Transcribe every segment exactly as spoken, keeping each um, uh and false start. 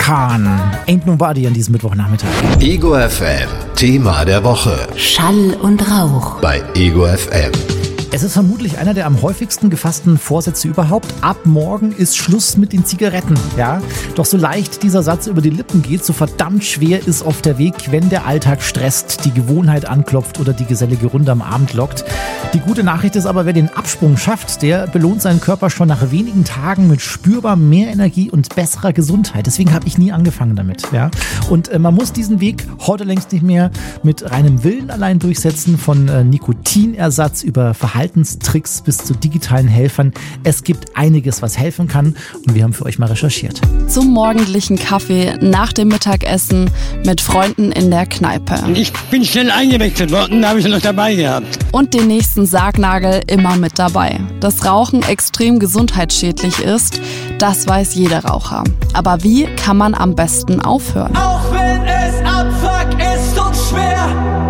Khan. Ain't Nobody an diesem Mittwochnachmittag. Ego F M, Thema der Woche. Schall und Rauch. Bei Ego F M. Es ist vermutlich einer der am häufigsten gefassten Vorsätze überhaupt. Ab morgen ist Schluss mit den Zigaretten. Ja? Doch so leicht dieser Satz über die Lippen geht, so verdammt schwer ist oft der Weg, wenn der Alltag stresst, die Gewohnheit anklopft oder die gesellige Runde am Abend lockt. Die gute Nachricht ist aber, wer den Absprung schafft, der belohnt seinen Körper schon nach wenigen Tagen mit spürbar mehr Energie und besserer Gesundheit. Deswegen habe ich nie angefangen damit. Ja? Und äh, man muss diesen Weg heute längst nicht mehr mit reinem Willen allein durchsetzen, von äh, Nikotinersatz über Verhaltenstricks bis zu digitalen Helfern. Es gibt einiges, was helfen kann, und wir haben für euch mal recherchiert. Zum morgendlichen Kaffee nach dem Mittagessen mit Freunden in der Kneipe. Ich bin schnell eingewechselt worden, da habe ich noch dabei gehabt. Und den nächsten Sargnagel immer mit dabei. Dass Rauchen extrem gesundheitsschädlich ist, das weiß jeder Raucher. Aber wie kann man am besten aufhören? Auch wenn es abfuck ist und schwer.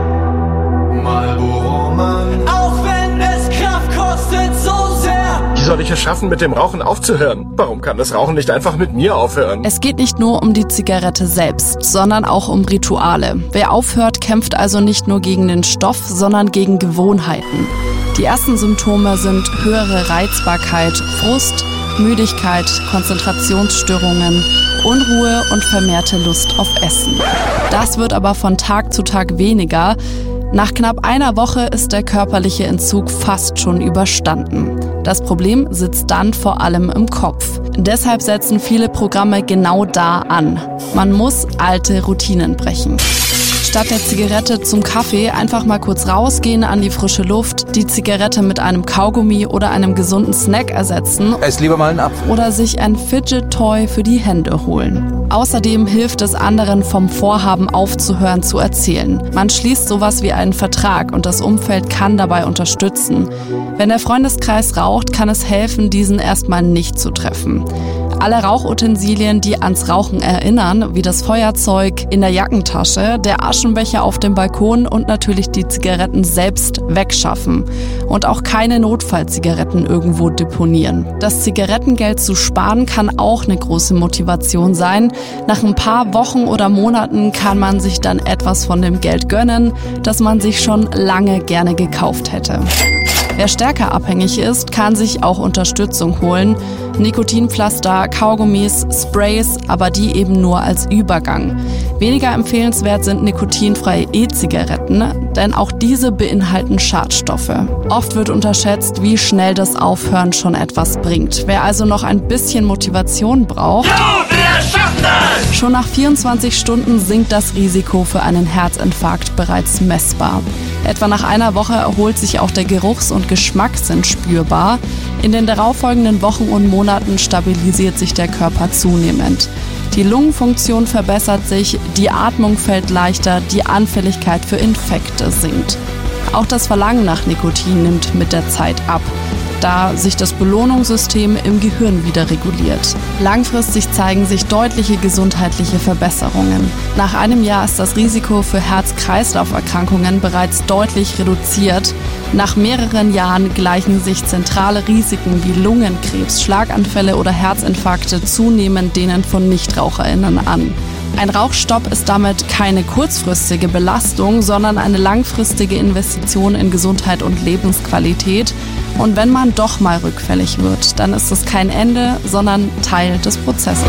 Marlboro Mann. Auch wenn es Kraft kostet so sehr. Wie soll ich es schaffen, mit dem Rauchen aufzuhören? Warum kann das Rauchen nicht einfach mit mir aufhören? Es geht nicht nur um die Zigarette selbst, sondern auch um Rituale. Wer aufhört, kämpft also nicht nur gegen den Stoff, sondern gegen Gewohnheiten. Die ersten Symptome sind höhere Reizbarkeit, Frust, Müdigkeit, Konzentrationsstörungen, Unruhe und vermehrte Lust auf Essen. Das wird aber von Tag zu Tag weniger. Nach knapp einer Woche ist der körperliche Entzug fast schon überstanden. Das Problem sitzt dann vor allem im Kopf. Deshalb setzen viele Programme genau da an. Man muss alte Routinen brechen. Statt der Zigarette zum Kaffee einfach mal kurz rausgehen an die frische Luft, die Zigarette mit einem Kaugummi oder einem gesunden Snack ersetzen. Ess lieber mal einen Apfel. Oder sich ein Fidget-Toy für die Hände holen. Außerdem hilft es anderen, vom Vorhaben aufzuhören zu erzählen. Man schließt sowas wie einen Vertrag und das Umfeld kann dabei unterstützen. Wenn der Freundeskreis raucht, kann es helfen, diesen erstmal nicht zu treffen. Alle Rauchutensilien, die ans Rauchen erinnern, wie das Feuerzeug in der Jackentasche, der Aschenbecher auf dem Balkon und natürlich die Zigaretten selbst wegschaffen. Und auch keine Notfallzigaretten irgendwo deponieren. Das Zigarettengeld zu sparen kann auch eine große Motivation sein. Nach ein paar Wochen oder Monaten kann man sich dann etwas von dem Geld gönnen, das man sich schon lange gerne gekauft hätte. Wer stärker abhängig ist, kann sich auch Unterstützung holen. Nikotinpflaster, Kaugummis, Sprays, aber die eben nur als Übergang. Weniger empfehlenswert sind nikotinfreie E-Zigaretten, denn auch diese beinhalten Schadstoffe. Oft wird unterschätzt, wie schnell das Aufhören schon etwas bringt. Wer also noch ein bisschen Motivation braucht, Ja, wir schaffen das! Schon nach vierundzwanzig Stunden sinkt das Risiko für einen Herzinfarkt bereits messbar. Etwa nach einer Woche erholt sich auch der Geruchs- und Geschmackssinn spürbar. In den darauffolgenden Wochen und Monaten stabilisiert sich der Körper zunehmend. Die Lungenfunktion verbessert sich, die Atmung fällt leichter, die Anfälligkeit für Infekte sinkt. Auch das Verlangen nach Nikotin nimmt mit der Zeit ab, da sich das Belohnungssystem im Gehirn wieder reguliert. Langfristig zeigen sich deutliche gesundheitliche Verbesserungen. Nach einem Jahr ist das Risiko für Herz-Kreislauf-Erkrankungen bereits deutlich reduziert. Nach mehreren Jahren gleichen sich zentrale Risiken wie Lungenkrebs, Schlaganfälle oder Herzinfarkte zunehmend denen von NichtraucherInnen an. Ein Rauchstopp ist damit keine kurzfristige Belastung, sondern eine langfristige Investition in Gesundheit und Lebensqualität. Und wenn man doch mal rückfällig wird, dann ist es kein Ende, sondern Teil des Prozesses.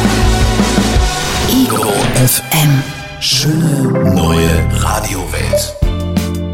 Ego F M. Schöne neue Radiowelt.